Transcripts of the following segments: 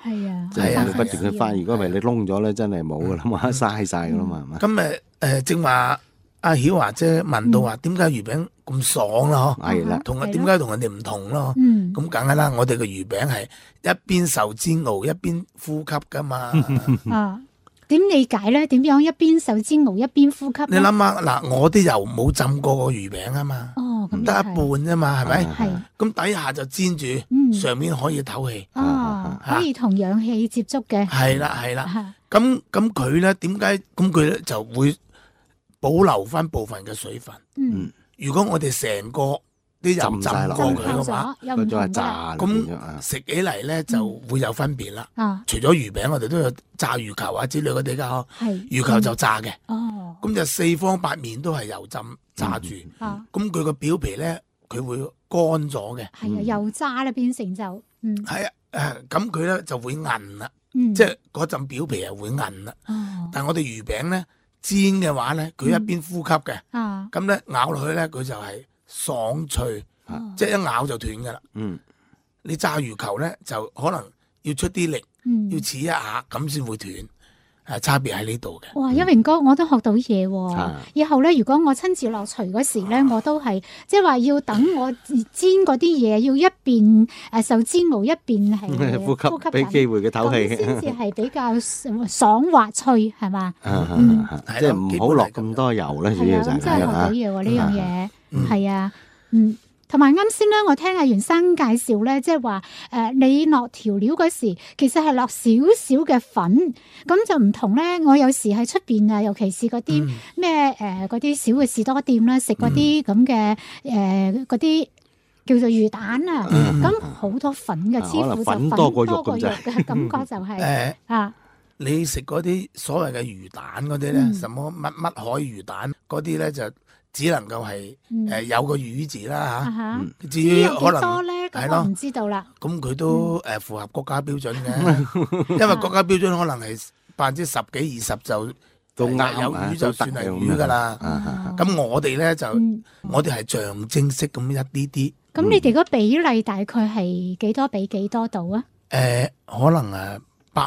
係啊， 即係不斷去翻。如果唔係你燶咗咧，真係冇噶啦嘛，嘥晒噶啦嘛，係嘛？ 咁正話阿曉華姐問到話點解魚餅咁爽啦？ 係啦， 點解同人哋唔同咯？咁梗係啦，我哋嘅魚餅係一邊受煎熬一邊呼吸噶嘛。 點理解咧？點樣一邊受煎熬一邊呼吸？ 你諗下嗱，我啲油冇浸過個魚餅啊嘛，得一半啫嘛，係咪？ 係。 咁底下就煎住，上面可以透氣。 可以同氧氣接觸嘅。 係啦。咁佢咧點解？咁佢咧就會保留翻部分嘅水分。如果我哋成個啲油浸過佢嘅話， 佢就係炸。 咁食起嚟咧就會有分別啦。除咗魚餅，我哋都有炸魚球啊之類嗰啲噶。魚球就炸嘅。咁就四方八面都係油浸炸住。咁佢個表皮咧，佢會乾咗嘅。 係啊，油炸咧變成就係啊，咁佢咧就會韌啦。即係嗰陣表皮係會韌啦。但係我哋魚餅咧煎嘅話咧，佢一邊呼吸嘅。咁咧咬落去咧，佢就係爽脆，即係一咬就斷噶啦。你炸魚球咧就可能要出啲力，要似一下咁先會斷。差別喺呢度嘅。 哇！一榮哥，我都學到嘢喎。以後咧，如果我親自落廚嗰時咧，我都係即係話要等我煎嗰啲嘢，要一邊受煎熬，一邊係呼吸，俾機會嘅透氣， 先至係比較爽滑脆，係嘛？ 即係唔好落咁多油咧，主要就係真係學到嘢喎呢樣嘢，係啊，同埋啱先咧，我聽阿袁生介紹咧，即係話你落調料嗰時，其實係落少少嘅粉，咁就唔同咧。我有時喺出邊啊，尤其是嗰啲咩嗰啲小嘅士多店咧，食嗰啲咁嘅嗰啲叫做魚蛋啊，咁好多粉嘅，似乎就粉多過肉嘅感覺就係你食嗰啲所謂嘅魚蛋嗰啲咧，什麼乜海魚蛋嗰啲咧就。只能夠係有個魚字啦嚇，至於可能係咯， 唔知道啦。 咁佢都符合國家標準嘅，因為國家標準可能係10%幾20%就都有魚就算係魚噶啦。咁我哋咧就我哋係象徵式咁一啲啲。 咁你哋個比例大概係幾多比幾多度啊？ 可能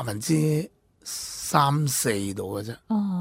3-4度嘅啫。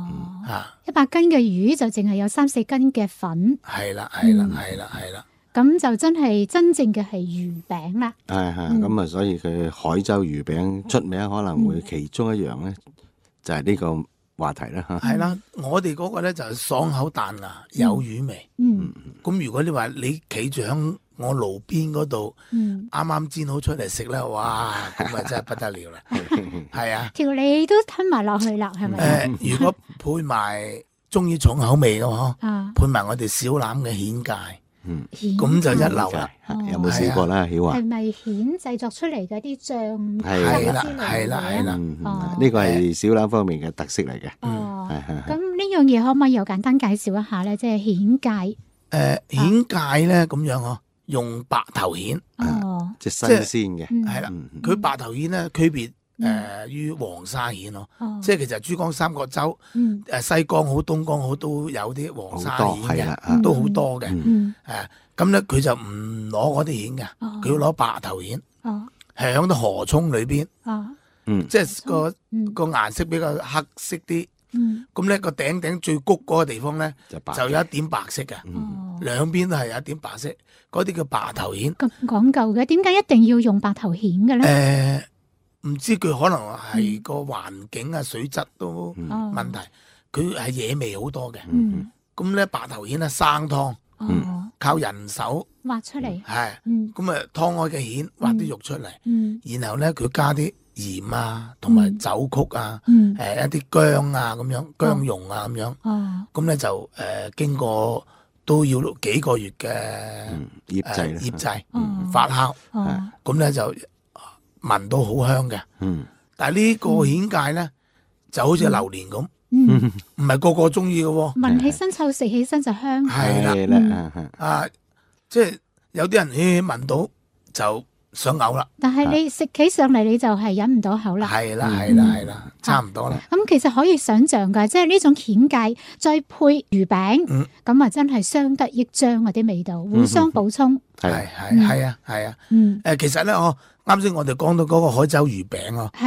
100斤嘅魚就淨係有3-4斤嘅粉。 係啦。 咁就真係真正嘅係魚餅啦。 咁啊，所以佢海州魚餅出名，可能會其中一樣咧，就係呢個話題啦。 係啦，我哋嗰個咧就係爽口彈牙，有魚味。咁如果你話你企住響我爐邊嗰度，啱啱煎好出嚟食咧，哇！咁啊真係不得了啦。係啊， 條脷都吞埋落去啦，係咪？ 如果配埋中意重口味嘅嗬，配埋我哋小欖嘅蜆芥，咁就一流啦。 有冇試過啦？曉華係咪蜆製作出嚟嗰啲醬？ 係啦。 呢個係小欖方面嘅特色嚟嘅。 咁呢樣嘢可唔可以又簡單介紹一下咧？即係蜆芥。 蜆芥咧咁樣嗬。用白頭蜆， 即係新鮮嘅， 係啦。佢白頭蜆咧區別於黃沙蜆咯，即係其實珠江三角洲西江好、東江好都有啲黃沙蜆嘅，都好多嘅。咁咧佢就唔攞嗰啲蜆嘅，佢要攞白頭蜆，係喺啲河涌裏邊，即係個顏色比較黑色啲。咁咧個頂最谷嗰個地方咧就有一點白色嘅，兩邊都係有一點白色，嗰啲叫白頭蜆。咁講究嘅，點解一定要用白頭蜆嘅咧？ 唔知佢可能係個環境啊、水質都問題，佢係野味好多嘅。咁咧白頭蜆咧生湯，靠人手挖出嚟， 係咁啊湯開嘅蜆挖啲肉出嚟，然後咧佢加啲鹽啊，同埋酒曲啊，一啲薑啊咁樣，薑蓉啊咁樣，咁咧就經過都要幾個月嘅醃製發酵，咁咧就聞到好香嘅。但係呢個蜆芥咧就好似榴蓮咁，唔係個個中意嘅喎。 聞起身臭，食起身就香。 係啦，即係有啲人聞到就想嘔啦， 但係你食起上嚟你就係忍唔到口啦。 係啦，差唔多啦。 咁其實可以想象噶，即係呢種蜆芥再配魚餅，咁啊真係相得益彰啊啲味道，互相補充。 係啊。其實咧我啱先我哋講到嗰個海州魚餅啊。